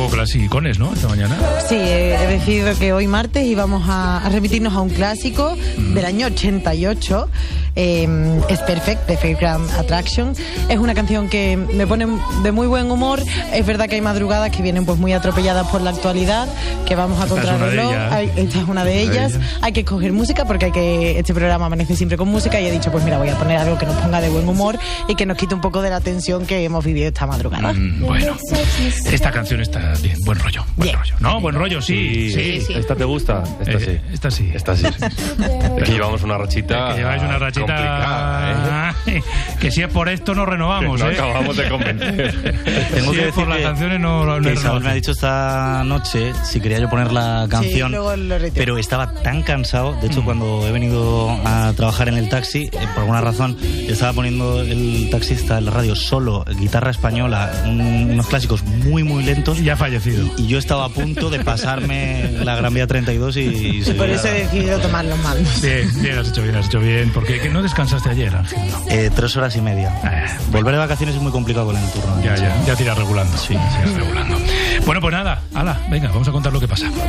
poco clasicones, ¿no? Esta mañana. Sí, he decidido que hoy martes íbamos a remitirnos a un clásico del año 88. Es Perfect, de Fairground Attraction. Es una canción que me pone de muy buen humor. Es verdad que hay madrugadas que vienen pues muy atropelladas por la actualidad, que vamos a contrarreloj. Esta es una de ellas. Hay que escoger música porque este programa amanece siempre con música, y he dicho, pues mira, voy a poner algo que nos ponga de buen humor y que nos quite un poco de la tensión que hemos vivido esta madrugada. Bueno, esta canción está bien, buen rollo. Buen rollo. ¿No? Buen rollo, sí. ¿Esta te gusta? Esta sí. Es que llevamos una rachita. Que lleváis una rachita complicada, que si es por esto no renovamos, que no acabamos de convencer. Tengo si que es por las decir canciones no que Isabel me ha dicho esta noche si quería yo poner la canción, pero estaba tan cansado. De hecho, cuando he venido a trabajar en el taxi, por alguna razón estaba poniendo el taxista en la radio solo guitarra española, unos clásicos muy muy lentos, y ha fallecido. Y yo estaba a punto de pasarme la Gran Vía 32 y por eso he decidido tomar los mandos. Bien, has hecho bien. Porque ¿que no descansaste ayer, Ángel? 3 horas y media. Volver de vacaciones es muy complicado con el turno. Ya te irás regulando. Sí, regulando. Bueno, pues nada, venga, vamos a contar lo que pasa.